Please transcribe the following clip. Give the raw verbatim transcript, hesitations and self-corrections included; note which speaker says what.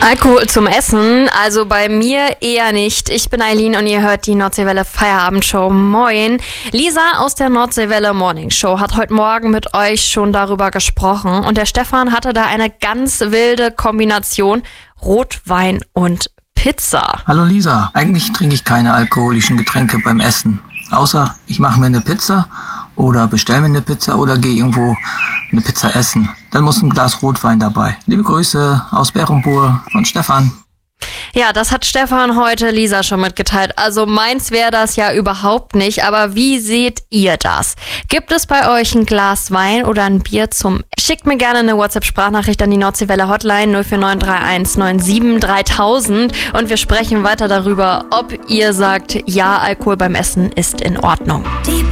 Speaker 1: Alkohol zum Essen? Also bei mir eher nicht. Ich bin Eileen und ihr hört die Nordseewelle Feierabendshow. Moin. Lisa aus der Nordseewelle Morning Show hat heute Morgen mit euch schon darüber gesprochen und der Stefan hatte da eine ganz wilde Kombination Rotwein und Pizza.
Speaker 2: Hallo Lisa, eigentlich trinke ich keine alkoholischen Getränke beim Essen. Außer ich mache mir eine Pizza oder bestelle mir eine Pizza oder gehe irgendwo eine Pizza essen. Dann muss ein Glas Rotwein dabei. Liebe Grüße aus Berenburg von Stefan.
Speaker 1: Ja, das hat Stefan heute Lisa schon mitgeteilt. Also meins wäre das ja überhaupt nicht. Aber wie seht ihr das? Gibt es bei euch ein Glas Wein oder ein Bier zum... Schickt mir gerne eine WhatsApp-Sprachnachricht an die Nordseewelle Hotline null vier neun drei eins neun sieben dreitausend und wir sprechen weiter darüber, ob ihr sagt, ja, Alkohol beim Essen ist in Ordnung.